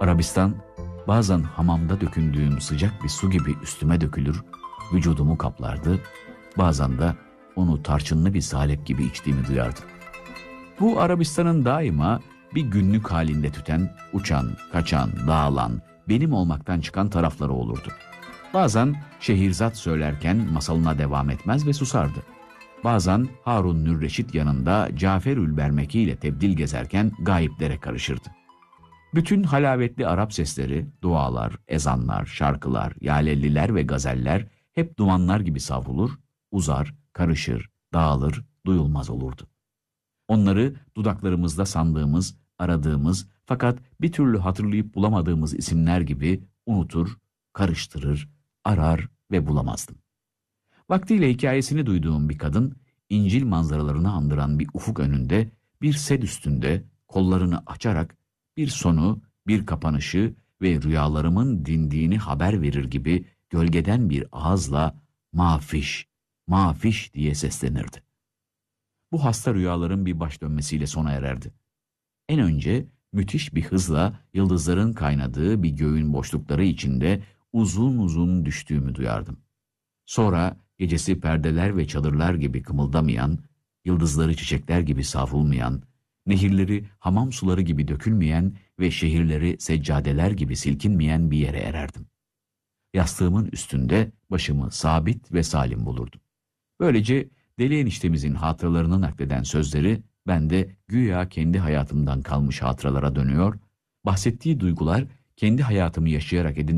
Arabistan, bazen hamamda dökündüğüm sıcak bir su gibi üstüme dökülür, vücudumu kaplardı, bazen de onu tarçınlı bir salep gibi içtiğimi duyardım. Bu Arabistan'ın daima bir günlük halinde tüten, uçan, kaçan, dağılan, benim olmaktan çıkan tarafları olurdu. Bazen Şehrizat söylerken masalına devam etmez ve susardı. Bazen Harun Nürreşit yanında Caferül Bermeki ile tebdil gezerken gayiplere karışırdı. Bütün halavetli Arap sesleri, dualar, ezanlar, şarkılar, yalelliler ve gazeller hep dumanlar gibi savrulur, uzar, karışır, dağılır, duyulmaz olurdu. Onları dudaklarımızda sandığımız, aradığımız fakat bir türlü hatırlayıp bulamadığımız isimler gibi unutur, karıştırır, arar ve bulamazdım. Vaktiyle hikayesini duyduğum bir kadın, İncil manzaralarını andıran bir ufuk önünde, bir sed üstünde kollarını açarak bir sonu, bir kapanışı ve rüyalarımın dindiğini haber verir gibi gölgeden bir ağızla mafiş, mafiş diye seslenirdi. Bu hasta rüyaların bir baş dönmesiyle sona ererdi. En önce müthiş bir hızla yıldızların kaynadığı bir göğün boşlukları içinde uzun uzun düştüğümü duyardım. Sonra gecesi perdeler ve çadırlar gibi kımıldamayan, yıldızları çiçekler gibi savrulmayan, nehirleri hamam suları gibi dökülmeyen ve şehirleri seccadeler gibi silkinmeyen bir yere ererdim. Yastığımın üstünde başımı sabit ve salim bulurdum. Böylece Deli Eniştemizin hatıralarını nakleden sözleri bende güya kendi hayatımdan kalmış hatıralara dönüyor, bahsettiği duygular kendi hayatımı yaşayarak edindiğim